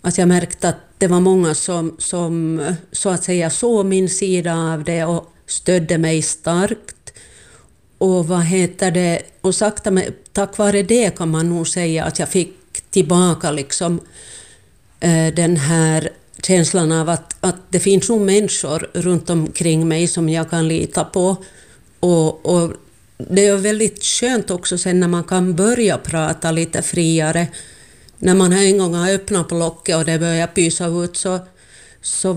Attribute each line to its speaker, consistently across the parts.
Speaker 1: att jag märkte att det var många som så att säga såg min sida av det och stödde mig starkt. Och och sakta tack vare det kan man nog säga att jag fick tillbaka liksom den här känslan av att det finns nog människor runt omkring mig som jag kan lita på. Och det är väldigt skönt också sen när man kan börja prata lite friare. När man en gång har öppnat på locket och det börjar pysa ut så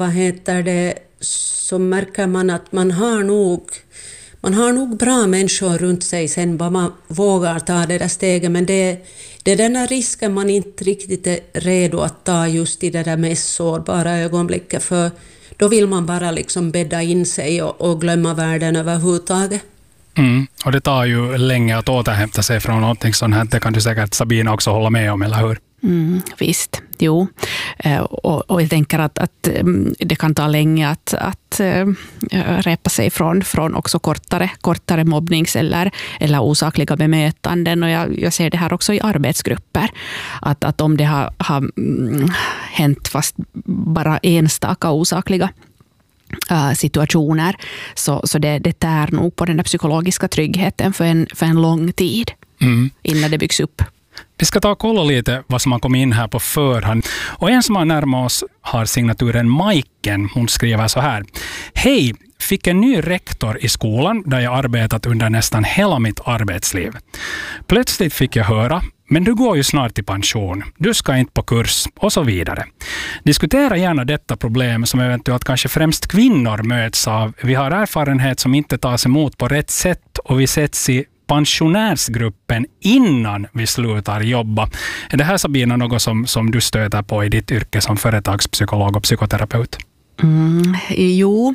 Speaker 1: märker man att man har nog bra människor runt sig sen bara man vågar ta det där steget. Men det är den här risken man inte riktigt är redo att ta just i det där mest sårbara ögonblicket. För då vill man bara liksom bädda in sig och glömma världen överhuvudtaget.
Speaker 2: Och det tar ju länge att återhämta sig från någonting sånt här. Det kan du säkert Sabina också hålla med om, eller hur?
Speaker 3: Visst, jo. Och jag tänker att det kan ta länge att repa sig från också kortare mobbnings eller osakliga bemötanden. Och jag ser det här också i arbetsgrupper. Att om det har hänt fast bara enstaka osakliga situationer så det tär nog på den där psykologiska tryggheten för en lång tid innan det byggs upp.
Speaker 2: Vi ska ta och kolla lite vad som har kommit in här på förhand. Och en som har närmat oss har signaturen Maiken. Hon skriver så här. Hej, fick en ny rektor i skolan där jag arbetat under nästan hela mitt arbetsliv. Plötsligt fick jag höra, men du går ju snart i pension. Du ska inte på kurs och så vidare. Diskutera gärna detta problem som eventuellt kanske främst kvinnor möts av. Vi har erfarenhet som inte tas emot på rätt sätt och vi sätts i pensionärsgruppen innan vi slutar jobba. Är det här, Sabina, något som du stöter på i ditt yrke som företagspsykolog och psykoterapeut?
Speaker 3: Jo,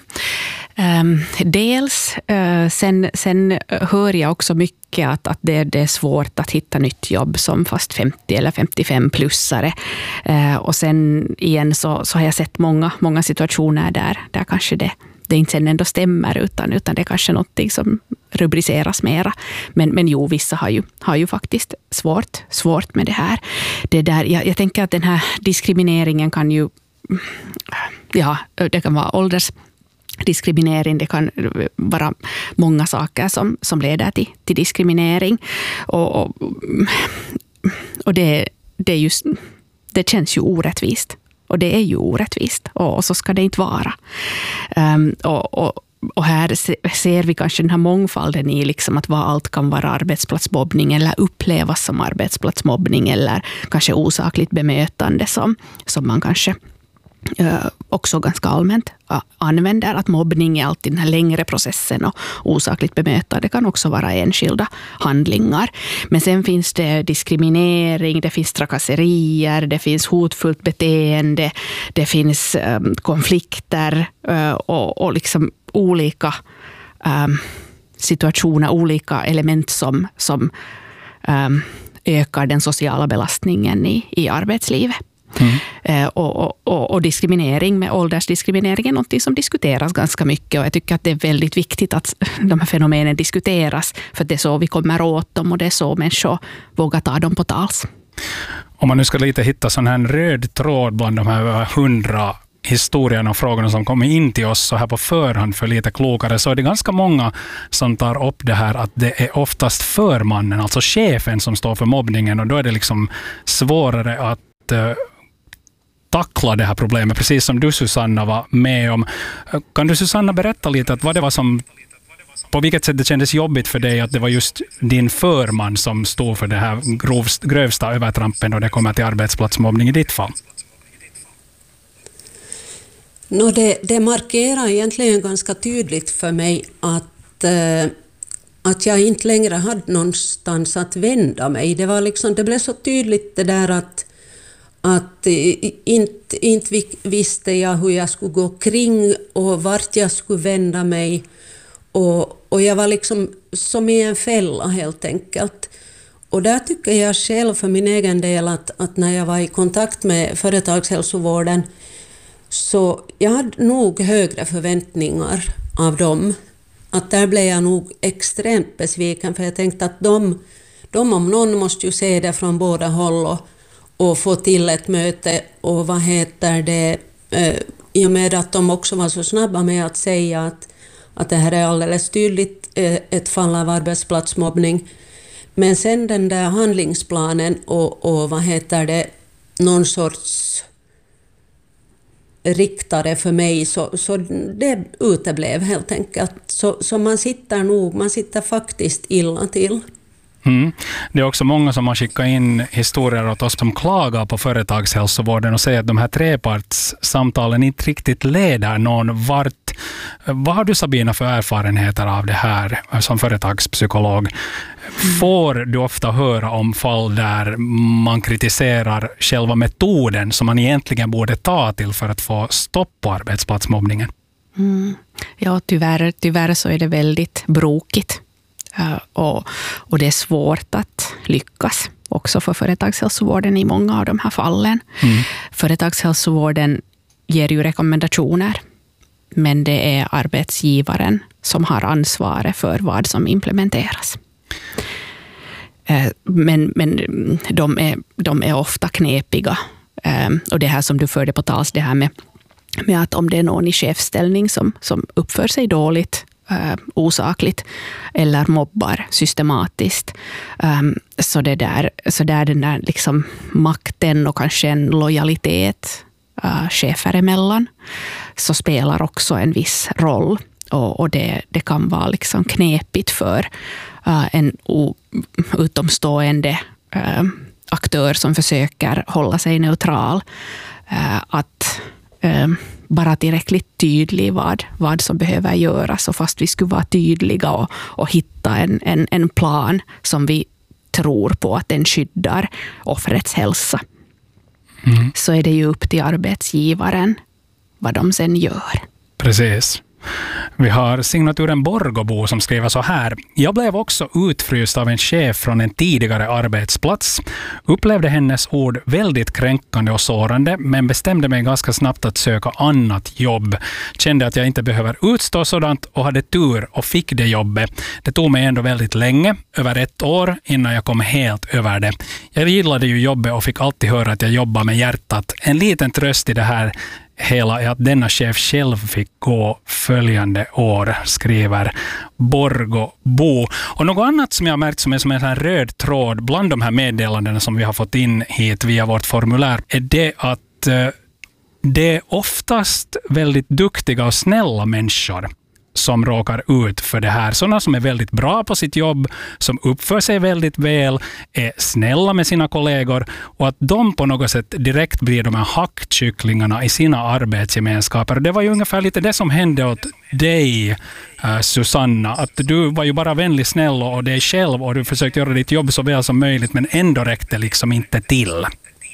Speaker 3: dels sen hör jag också mycket att det är svårt att hitta nytt jobb som fast 50 eller 55-plussare. Och sen igen så har jag sett många situationer där kanske det inte sen ändå stämmer utan det är kanske något som rubriceras mera. Men jo, vissa har ju faktiskt svårt med det här. Jag tänker att den här diskrimineringen kan ju, det kan vara åldersdiskriminering, det kan vara många saker som leder till diskriminering. Och det är just, det känns ju orättvist. Och det är ju orättvist. Och så ska det inte vara. Och här ser vi kanske den här mångfalden i liksom att vad allt kan vara arbetsplatsmobbning eller upplevas som arbetsplatsmobbning eller kanske osakligt bemötande som man kanske också ganska allmänt använder. Att mobbning är alltid den här längre processen och osakligt bemötande kan också vara enskilda handlingar. Men sen finns det diskriminering, det finns trakasserier, det finns hotfullt beteende, det finns konflikter och liksom olika situationer, olika element som ökar den sociala belastningen i arbetslivet. Och diskriminering med åldersdiskriminering är något som diskuteras ganska mycket och jag tycker att det är väldigt viktigt att de här fenomenen diskuteras för det är så vi kommer åt dem och det är så människor vågar ta dem på tals.
Speaker 2: Om man nu ska lite hitta sån här röd tråd bland de här 100 historierna och frågorna som kommer in till oss så här på förhand för lite klokare så är det ganska många som tar upp det här att det är oftast förmannen, alltså chefen som står för mobbningen och då är det liksom svårare att tackla det här problemet, precis som du, Susanna, var med om. Kan du, Susanna, berätta lite att vad det var som, på vilket sätt det kändes jobbigt för dig att det var just din förman som stod för det här grövsta övertrampen och det kommer till arbetsplatsmobbning i ditt fall?
Speaker 1: Det markerar egentligen ganska tydligt för mig att jag inte längre hade någonstans att vända mig. Det blev så tydligt det där att inte visste jag hur jag skulle gå kring och vart jag skulle vända mig. Och jag var liksom som i en fälla helt enkelt. Och där tycker jag själv för min egen del att när jag var i kontakt med företagshälsovården så jag hade nog högre förväntningar av dem. Att där blev jag nog extremt besviken för jag tänkte att de om någon måste ju se det från båda håll och få till ett möte, och i och med att de också var så snabba med att säga att det här är alldeles tydligt ett fall av arbetsplatsmobbning. Men sen den där handlingsplanen och någon sorts riktare för mig, så det uteblev helt enkelt. Så man sitter faktiskt illa till.
Speaker 2: Det är också många som har skickat in historier åt oss som klagar på företagshälsovården och säger att de här trepartssamtalen inte riktigt leder någon vart. Vad har du, Sabina, för erfarenheter av det här som företagspsykolog? Får du ofta höra om fall där man kritiserar själva metoden som man egentligen borde ta till för att få stopp på arbetsplatsmobbningen?
Speaker 3: Ja, tyvärr så är det väldigt brokigt. Och det är svårt att lyckas också för företagshälsovården i många av de här fallen. Företagshälsovården ger ju rekommendationer, men det är arbetsgivaren som har ansvaret för vad som implementeras. Men de är ofta knepiga. Och det här som du förde på tals, det här med att om det är någon i chefsställning som uppför sig dåligt, osakligt eller mobbar systematiskt, så där den där liksom makten och kanske en lojalitet chefer emellan, så spelar också en viss roll, och det kan vara liksom knepigt för en utomstående aktör som försöker hålla sig neutral att bara tillräckligt tydlig vad som behöver göras, och fast vi skulle vara tydliga och hitta en plan som vi tror på att den skyddar offrets hälsa, så är det ju upp till arbetsgivaren vad de sen gör.
Speaker 2: Precis. Vi har signaturen Borgobo som skriver så här: jag blev också utfryst av en chef från en tidigare arbetsplats. Upplevde hennes ord väldigt kränkande och sårande, men bestämde mig ganska snabbt att söka annat jobb. Kände att jag inte behöver utstå sådant och hade tur och fick det jobbet. Det tog mig ändå väldigt länge, över 1 år, innan jag kom helt över det. Jag gillade ju jobbet och fick alltid höra att jag jobbar med hjärtat. En liten tröst i det här hela är att denna chef själv fick gå följande år, skriver Borgobo. Och något annat som jag har märkt som är som en röd tråd bland de här meddelandena som vi har fått in hit via vårt formulär är det att det är oftast väldigt duktiga och snälla människor som råkar ut för det här. Sådana som är väldigt bra på sitt jobb, som uppför sig väldigt väl, är snälla med sina kollegor, och att de på något sätt direkt blir de här hackkycklingarna i sina arbetsgemenskaper. Det var ju ungefär lite det som hände åt dig, Susanna, att du var ju bara vänlig, snäll och dig själv, och du försökte göra ditt jobb så väl som möjligt, men ändå räckte liksom inte till.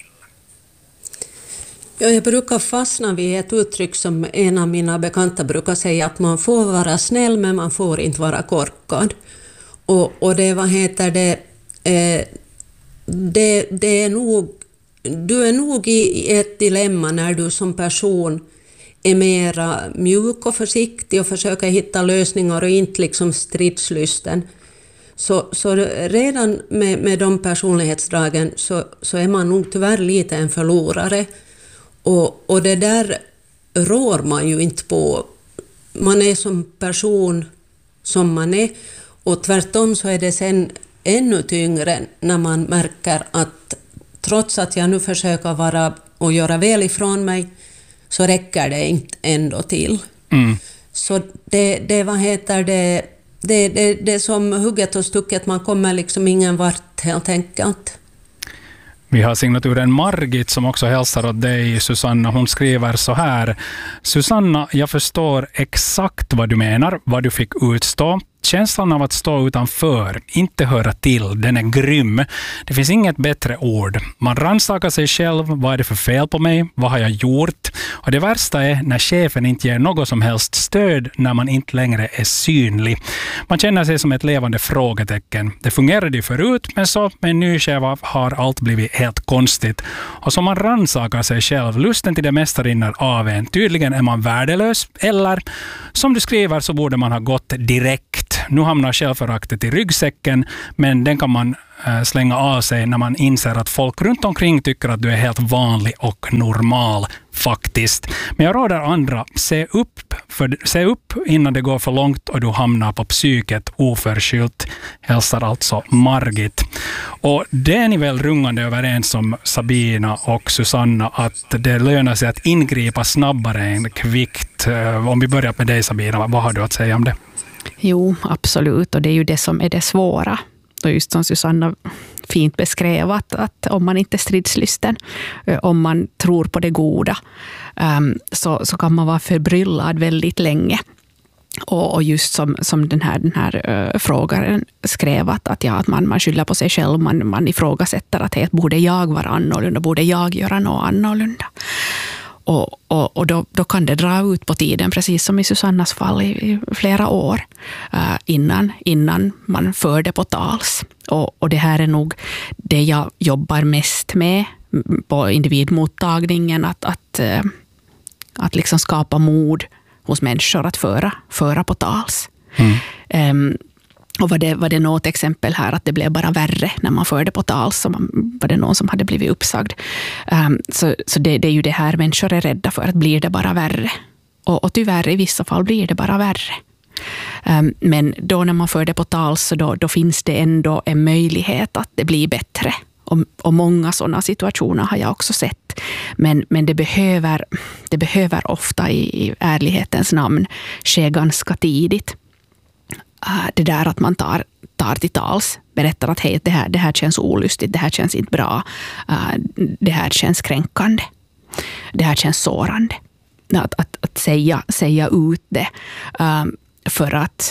Speaker 1: Ja, jag brukar fastna vid ett uttryck som en av mina bekanta brukar säga, att man får vara snäll men man får inte vara korkad. Och det det är nog, du är nog i ett dilemma när du som person är mera mjuk och försiktig och försöker hitta lösningar och inte liksom stridslysten. Så redan med de personlighetsdragen så är man nog tyvärr lite en förlorare. Och det där rår man ju inte på. Man är som person som man är, och tvärtom så är det sen ännu tyngre när man märker att trots att jag nu försöker vara och göra väl ifrån mig, så räcker det inte ändå till. Så det är som hugget och stucket, man kommer liksom ingen vart helt enkelt.
Speaker 2: Vi har signaturen Margit som också hälsar åt dig, Susanna. Hon skriver så här: Susanna, jag förstår exakt vad du menar, vad du fick utstå. Känslan av att stå utanför, inte höra till, den är grym. Det finns inget bättre ord. Man rannsakar sig själv. Vad är det för fel på mig? Vad har jag gjort? Och det värsta är när chefen inte ger något som helst stöd, när man inte längre är synlig. Man känner sig som ett levande frågetecken. Det fungerade ju förut, men så med en ny chef har allt blivit helt konstigt. Och så man rannsakar sig själv. Lusten till det mesta rinner av en. Tydligen är man värdelös, eller som du skriver så borde man ha gått direkt. Nu hamnar självföraktet i ryggsäcken, men den kan man slänga av sig när man inser att folk runt omkring tycker att du är helt vanlig och normal faktiskt. Men jag råder andra, se upp innan det går för långt och du hamnar på psyket oförskyllt. Hälsar alltså Margit. Och det är ni väl rungande överens om, Sabina och Susanna, att det lönar sig att ingripa snabbare än kvickt. Om vi börjar med dig, Sabina, vad har du att säga om det?
Speaker 3: Jo, absolut, och det är ju det som är det svåra. Och just som Susanna fint beskrev, att om man inte är stridslysten, om man tror på det goda, så kan man vara förbryllad väldigt länge. Och just som den här frågaren skrev, att man skyller på sig själv, man ifrågasätter att borde jag vara annorlunda, borde jag göra något annorlunda. Och då kan det dra ut på tiden, precis som i Susannas fall, i flera år innan man för det på tals. Och det här är nog det jag jobbar mest med på individmottagningen, att liksom skapa mod hos människor att föra på tals. Och var det något exempel här att det blev bara värre när man förde på tal, så var det någon som hade blivit uppsagd. Så det är ju det här människor är rädda för, att blir det bara värre. Och tyvärr i vissa fall blir det bara värre. Men då när man för det på tal, så då finns det ändå en möjlighet att det blir bättre. Och många sådana situationer har jag också sett. Men det behöver ofta i ärlighetens namn ske ganska tidigt. Det där att man tar till tals, berättar att hej, det här känns olustigt, det här känns inte bra, det här känns kränkande, det här känns sårande. Att säga ut det för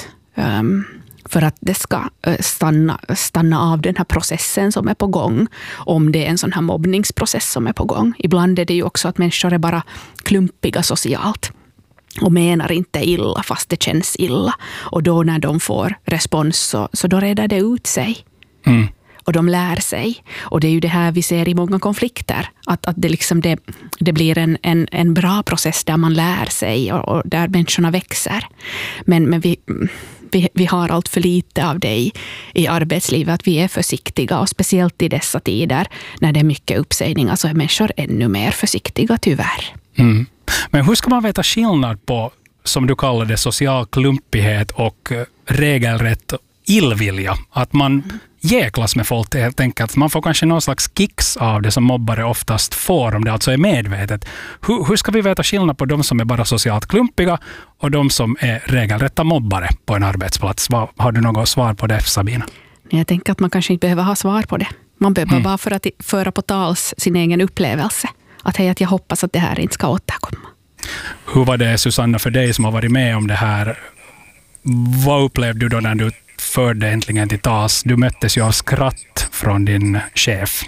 Speaker 3: att det ska stanna av den här processen som är på gång, om det är en sån här mobbningsprocess som är på gång. Ibland är det ju också att människor är bara klumpiga socialt och menar inte illa fast det känns illa. Och då när de får respons så då redar det ut sig. Och de lär sig. Och det är ju det här vi ser i många konflikter. Att det blir en bra process där man lär sig och där människorna växer. Men vi har allt för lite av det i arbetslivet, att vi är försiktiga. Och speciellt i dessa tider när det är mycket uppsägningar, så är människor ännu mer försiktiga tyvärr.
Speaker 2: Men hur ska man veta skillnad på, som du kallar det, social klumpighet och regelrätt illvilja? Att man jäklas med folk helt enkelt. Man får kanske någon slags kicks av det som mobbare oftast får, om det alltså är medvetet. Hur ska vi veta skillnad på de som är bara socialt klumpiga och de som är regelrätta mobbare på en arbetsplats? Har du något svar på det, Sabina?
Speaker 3: Jag tänker att man kanske inte behöver ha svar på det. Man behöver bara för att föra på tals sin egen upplevelse. Att jag hoppas att det här inte ska återkomma.
Speaker 2: Hur var det, Susanna, för dig som har varit med om det här? Vad upplevde du då när du förde äntligen till tals? Du möttes ju av skratt från din chef.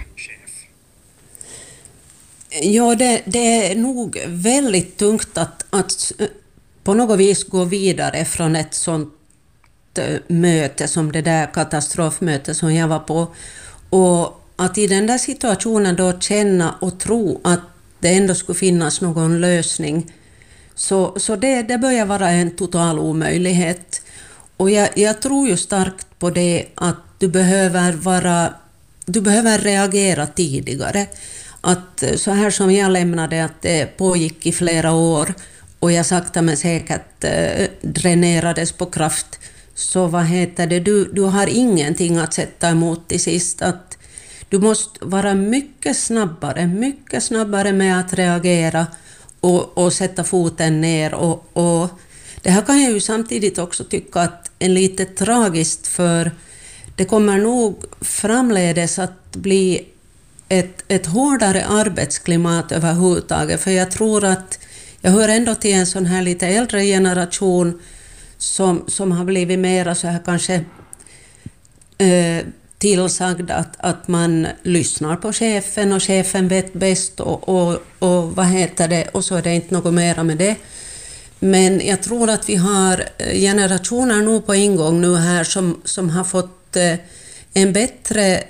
Speaker 1: Ja, det är nog väldigt tungt att på något vis gå vidare från ett sånt möte som det där katastrofmöte som jag var på. Och att i den där situationen då känna och tro att det ändå skulle finnas någon lösning, så det börjar vara en total omöjlighet. Och jag tror ju starkt på det, att du behöver reagera tidigare. Att så här som jag lämnade, att det pågick i flera år och jag sakta men säkert dränerades på kraft, så du har ingenting att sätta emot till sist. Att du måste vara mycket snabbare med att reagera och sätta foten ner. Och det här kan jag ju samtidigt också tycka att är lite tragiskt, för det kommer nog framledes att bli ett hårdare arbetsklimat överhuvudtaget. För jag tror att jag hör ändå till en sån här lite äldre generation som har blivit mera så här kanske tillsagd att man lyssnar på chefen och chefen vet bäst och och så är det inte något mera med det. Men jag tror att vi har generationer nog på ingång nu här som har fått en bättre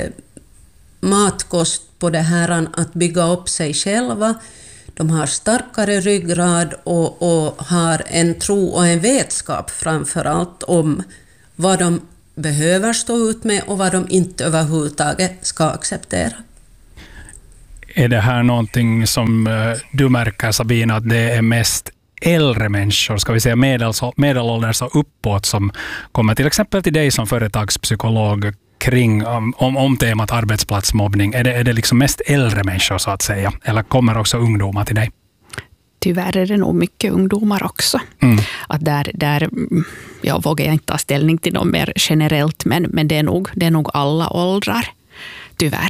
Speaker 1: matkost på det här att bygga upp sig själva. De har starkare ryggrad och har en tro och en vetskap framför allt om vad de behöver stå ut med och vad de inte överhuvudtaget ska acceptera.
Speaker 2: Är det här någonting som du märker, Sabina, att det är mest äldre människor, ska vi säga medelålders och uppåt, som kommer till exempel till dig som företagspsykolog kring om temat arbetsplatsmobbning? Är det liksom mest äldre människor så att säga, eller kommer också ungdomar till dig?
Speaker 3: Tyvärr är det nog mycket ungdomar också. Att där jag vågar jag inte ta ställning till dem mer generellt, men det är nog alla åldrar, tyvärr.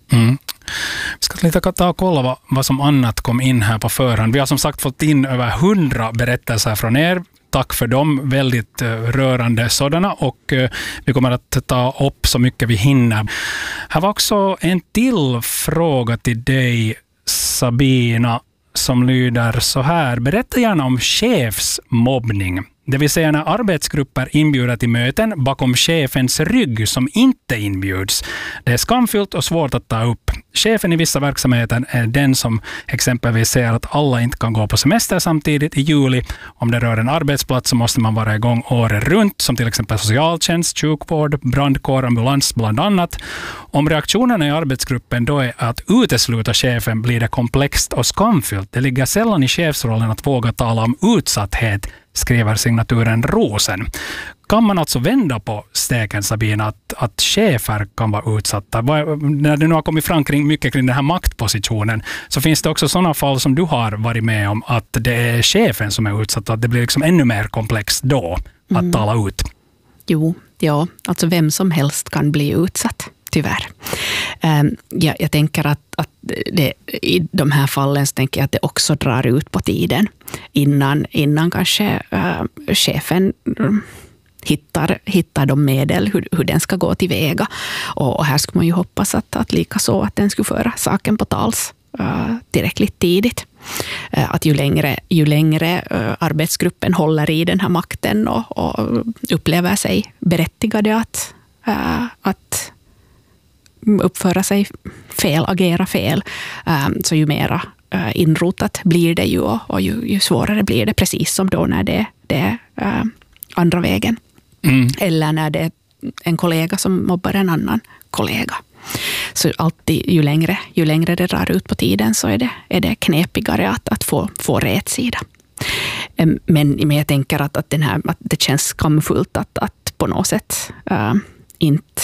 Speaker 2: Vi ska lite ta och kolla vad som annat kom in här på förhand. Vi har som sagt fått in över 100 berättelser från er. Tack för dem, väldigt rörande sådana, och vi kommer att ta upp så mycket vi hinner. Här var också en till fråga till dig, Sabina, som lyder så här: berätta gärna om chefsmobbning. Det vill säga när arbetsgrupper inbjuder till möten bakom chefens rygg som inte inbjuds. Det är skamfyllt och svårt att ta upp. Chefen i vissa verksamheter är den som exempelvis säger att alla inte kan gå på semester samtidigt i juli. Om det rör en arbetsplats så måste man vara igång året runt, som till exempel socialtjänst, sjukvård, brandkår, ambulans bland annat. Om reaktionerna i arbetsgruppen då är att utesluta chefen blir det komplext och skamfyllt. Det ligger sällan i chefsrollen att våga tala om utsatthet, skriver signaturen Rosen. Kan man alltså vända på steken, Sabina, att chefer kan vara utsatta? När du nu har kommit fram mycket kring den här maktpositionen, så finns det också sådana fall som du har varit med om, att det är chefen som är utsatt, att det blir liksom ännu mer komplext då att tala ut?
Speaker 3: Jo, ja, alltså vem som helst kan bli utsatt, tyvärr. Jag tänker att det, i de här fallen så tänker jag att det också drar ut på tiden innan kanske chefen hittar de medel hur den ska gå tillväga. Och här skulle man ju hoppas att lika så att den skulle föra saken på tals tillräckligt tidigt. Att ju längre arbetsgruppen håller i den här makten och upplever sig berättigade att uppföra sig fel, agera fel, så ju mera inrotat blir det ju, och ju svårare blir det, precis som då när det är andra vägen. Eller när det är en kollega som mobbar en annan kollega. Så alltid ju längre det drar ut på tiden så är det knepigare att få rätt sida. Men jag tänker att det känns skamfullt att på något sätt inte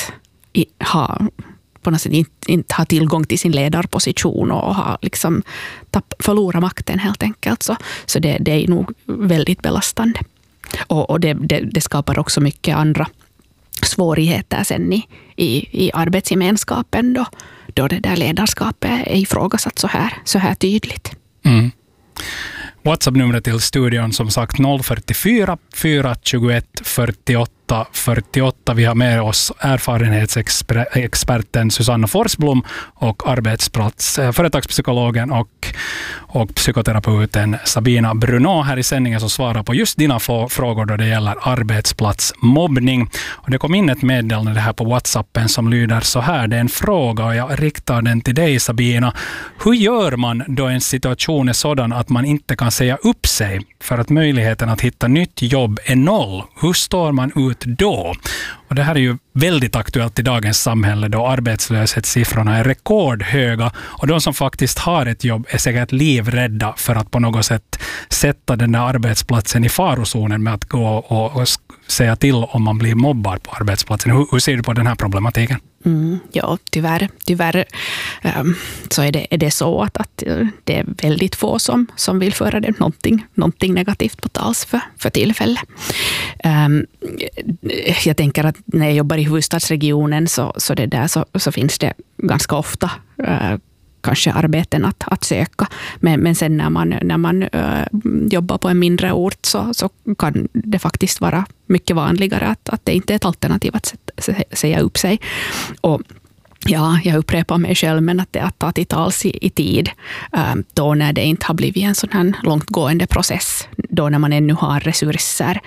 Speaker 3: ha tillgång till sin ledarposition och ha liksom förlora makten helt enkelt. Så det är nog väldigt belastande. Och det skapar också mycket andra svårigheter sen i arbetsgemenskapen då det där ledarskapet är ifrågasatt så här tydligt.
Speaker 2: WhatsApp-numret till studion som sagt 044 421 48 48. Vi har med oss erfarenhetsexperten Susanna Forsblom och företagspsykologen och psykoterapeuten Sabina Bruno här i sändningen, som svarar på just dina frågor då det gäller arbetsplatsmobbning. Och det kom in ett meddelande här på WhatsAppen som lyder så här: det är en fråga och jag riktar den till dig, Sabina. Hur gör man då en situation är sådan att man inte kan säga upp sig för att möjligheten att hitta nytt jobb är noll? Hur står man ut då? Och det här är ju väldigt aktuellt i dagens samhälle då arbetslöshetssiffrorna är rekordhöga, och de som faktiskt har ett jobb är säkert livrädda för att på något sätt sätta den där arbetsplatsen i farozonen med att gå och säga till om man blir mobbad på arbetsplatsen. Hur ser du på den här problematiken?
Speaker 3: Ja, tyvärr så är det så att det är väldigt få som vill föra det någonting negativt på tals för tillfälle. Jag tänker att när jag jobbar i huvudstadsregionen så det där så finns det ganska ofta kanske arbeten att söka. Men sen när man jobbar på en mindre ort så kan det faktiskt vara mycket vanligare att det inte är ett alternativ att säga upp sig. Och ja, jag upprepar mig själv, men att det att ta till tals i tid då när det inte har blivit en sån här långtgående process, då när man ännu har resurser.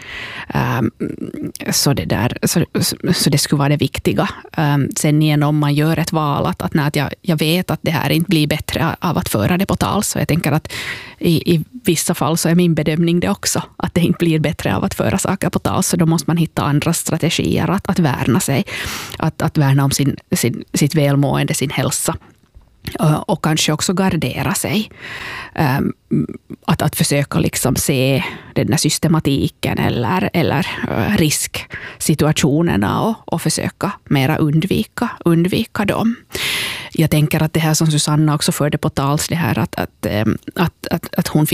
Speaker 3: Så det skulle vara det viktiga. Sen igen om man gör ett val att jag vet att det här inte blir bättre av att föra det på tal. Så jag tänker att i vissa fall så är min bedömning det också. Att det inte blir bättre av att föra saker på tal. Så då måste man hitta andra strategier att värna sig. Att värna om sitt välmående, sin hälsa. Och kanske också gardera sig. Att försöka liksom se den där systematiken eller risksituationerna och försöka mera undvika dem. Jag tänker att det här som Susanna också förde på tals, det här att hon